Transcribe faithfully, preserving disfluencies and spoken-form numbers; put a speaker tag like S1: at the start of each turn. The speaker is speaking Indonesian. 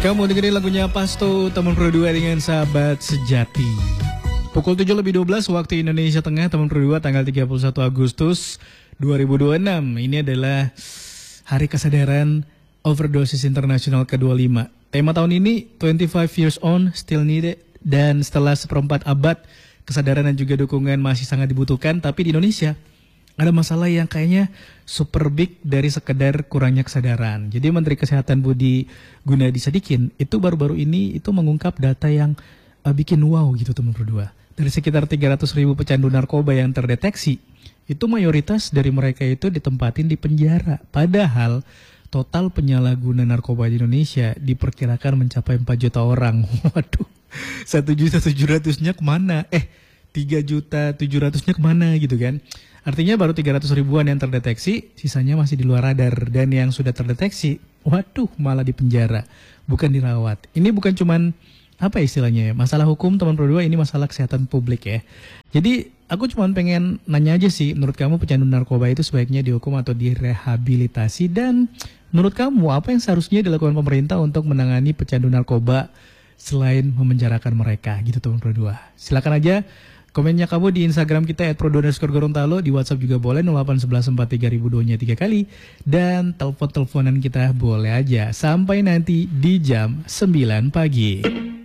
S1: Kamu dengerin lagunya Pasto, teman berdua dengan sahabat sejati. Pukul tujuh lebih dua belas waktu Indonesia Tengah, teman berdua tanggal tiga puluh satu Agustus dua ribu dua puluh enam. Ini adalah Hari Kesadaran Overdosis Internasional ke dua puluh lima. Tema tahun ini, twenty-five years on, still needed. Dan setelah seperempat abad, kesadaran dan juga dukungan masih sangat dibutuhkan. Tapi di Indonesia, ada masalah yang kayaknya super big dari sekedar kurangnya kesadaran. Jadi Menteri Kesehatan Budi Gunadi Sadikin itu baru-baru ini itu mengungkap data yang uh, bikin wow gitu teman berdua. Dari sekitar tiga ratus ribu pecandu narkoba yang terdeteksi, itu mayoritas dari mereka itu ditempatin di penjara. Padahal total penyalahguna narkoba di Indonesia diperkirakan mencapai empat juta orang. Waduh, satu juta tujuh ratusnya kemana? Eh, tiga juta tujuh ratusnya kemana gitu kan? Artinya baru tiga ratus ribuan yang terdeteksi, sisanya masih di luar radar. Dan yang sudah terdeteksi, waduh malah di penjara, bukan dirawat. Ini bukan cuman, apa istilahnya ya, masalah hukum teman berdua, ini masalah kesehatan publik ya. Jadi aku cuma pengen nanya aja sih, menurut kamu pecandu narkoba itu sebaiknya dihukum atau direhabilitasi? Dan menurut kamu apa yang seharusnya dilakukan pemerintah untuk menangani pecandu narkoba selain memenjarakan mereka gitu teman berdua? Silakan aja komennya kamu di Instagram kita et prodo underscore gorontalo, di WhatsApp juga boleh nol delapan satu satu empat tiga ribu dua nya tiga kali, dan telepon-teleponan kita boleh aja sampai nanti di jam sembilan pagi.